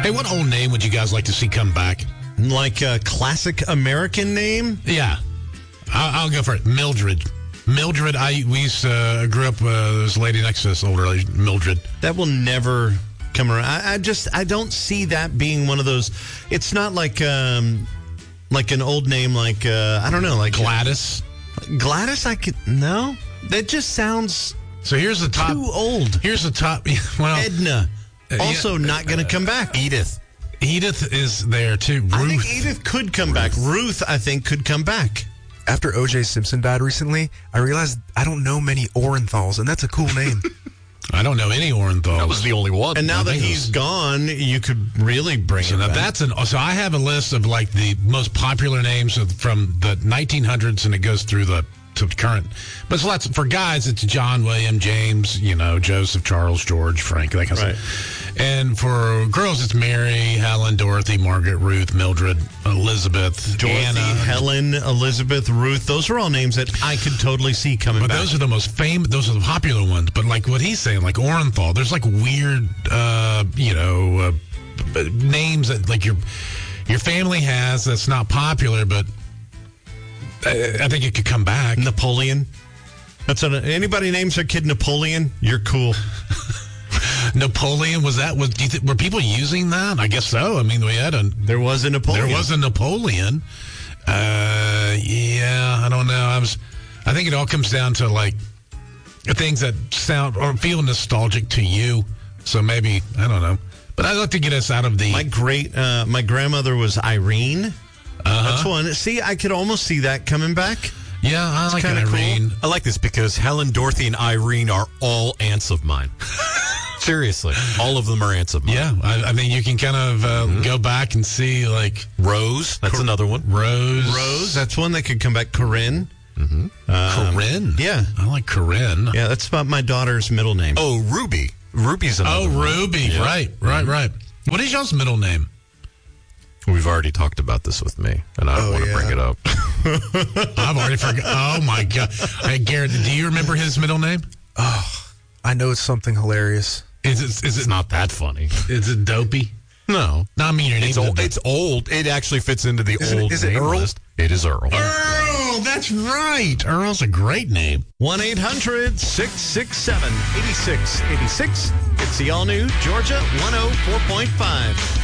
Hey, what old name would you guys like to see come back? Like a classic American name? Yeah. I'll go for it. Mildred. Mildred, we grew up, there's a lady next to us, older lady, Mildred. That will never come around. I don't see that being one of those. It's not like an old name like, I don't know, like Gladys. Gladys, no. That just sounds so here's the top. Too old. Here's the top. Well, Edna, also not going to come back. Edith is there too. Ruth. I think Edith could come back. Ruth, I think, could come back. After O.J. Simpson died recently, I realized I don't know many Orenthals, and that's a cool name. I don't know any Orenthals. That was the only one. And now that he's gone, you could really bring it back. So I have a list of like the most popular names from the 1900s, and it goes through to current. But it's lots for guys. It's John, William, James, Joseph, Charles, George, Frank, that kind of stuff. And for girls, it's Mary, Helen, Dorothy, Margaret, Ruth, Mildred, Elizabeth, Anna, Helen, Elizabeth, Ruth. Those are all names that I could totally see coming back. But those are the most famous. Those are the popular ones. But like what he's saying, like Orenthal, there's like weird, names that like your family has that's not popular, but I think it could come back. Napoleon. Anybody names their kid Napoleon? You're cool. Napoleon, were people using that? I guess so. I mean, there was a Napoleon. There was a Napoleon. I don't know. I think it all comes down to like things that sound or feel nostalgic to you. So maybe, I don't know. But I'd like to get us out of the... My grandmother was Irene. That's one. See, I could almost see that coming back. Yeah, I like Irene. Cool. I like this because Helen, Dorothy, and Irene are all aunts of mine. Seriously, all of them are aunts of mine. Yeah, I mean, you can kind of go back and see, like... Rose, that's another one. Rose, that's one that could come back. Corinne. Mm-hmm. Corinne? Yeah. I like Corinne. Yeah, that's about my daughter's middle name. Oh, Ruby. Ruby's another one. Ruby, yeah. Right. What is y'all's middle name? We've already talked about this with me, and I don't want to bring it up. I've already forgot. Oh, my God. Hey, Garrett, do you remember his middle name? Oh, I know it's something hilarious. Is it not that funny? Is it Dopey? No. I mean, your name it's old. It actually fits into the old is it name Earl? list. It is Earl. Earl, that's right. Earl's a great name. 1-800-667-8686. It's the all-new Georgia 104.5.